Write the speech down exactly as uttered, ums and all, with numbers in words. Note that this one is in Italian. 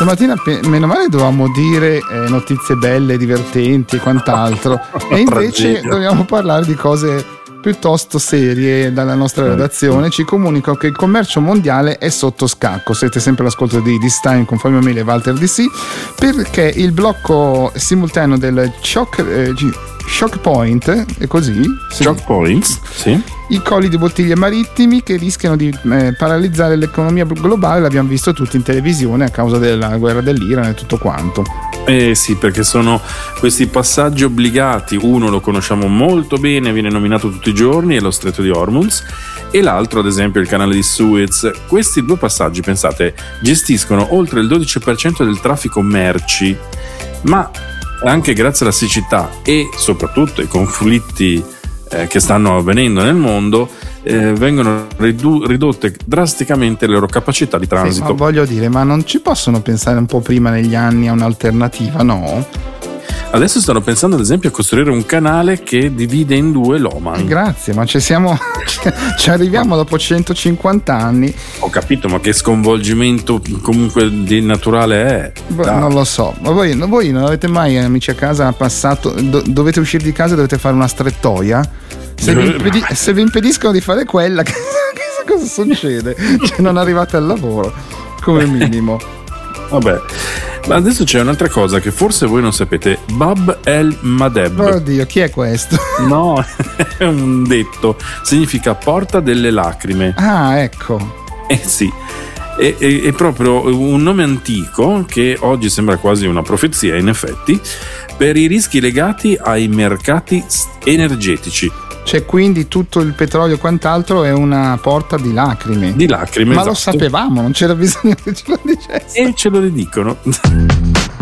stamattina pe- meno male dovevamo dire eh, notizie belle, divertenti e quant'altro, e invece dobbiamo parlare di cose piuttosto serie. Dalla nostra redazione ci comunicano che il commercio mondiale è sotto scacco. Siete sempre all'ascolto di This Time con Fabio Mele e Walter D C, perché il blocco simultaneo del Choke, eh, Choke Point è così? Sì. Choke Points, sì. I colli di bottiglie marittimi che rischiano di eh, paralizzare l'economia globale, l'abbiamo visto tutti in televisione a causa della guerra dell'Iran e tutto quanto. Eh sì, perché sono questi passaggi obbligati. Uno lo conosciamo molto bene, viene nominato tutti i giorni, è lo Stretto di Hormuz, e l'altro ad esempio il canale di Suez. Questi due passaggi, pensate, gestiscono oltre il dodici per cento del traffico merci, ma anche grazie alla siccità e soprattutto ai conflitti eh, che stanno avvenendo nel mondo, eh, vengono ridu- ridotte drasticamente le loro capacità di transito. Sì, ma voglio dire, ma non ci possono pensare un po' prima negli anni a un'alternativa, no? Adesso stanno pensando ad esempio a costruire un canale che divide in due l'Oman. Eh, grazie, ma ci siamo ci arriviamo dopo centocinquanta anni. Ho capito, ma che sconvolgimento comunque di naturale è? Beh, non lo so, ma voi, voi non avete mai amici a casa passato, do, dovete uscire di casa e dovete fare una strettoia? Se vi, impedi, se vi impediscono di fare quella, che, che cosa succede? Cioè, non arrivate al lavoro come minimo. Vabbè, ma adesso c'è un'altra cosa che forse voi non sapete. Bab el Mandeb. Oddio, chi è questo? No, è un detto, significa porta delle lacrime. Ah, ecco. Eh sì, è, è, è proprio un nome antico che oggi sembra quasi una profezia, in effetti, per i rischi legati ai mercati energetici. Cioè, quindi tutto il petrolio e quant'altro è una porta di lacrime. Di lacrime, ma esatto. Lo sapevamo, non c'era bisogno che ce lo dicesse. E ce lo ridicono.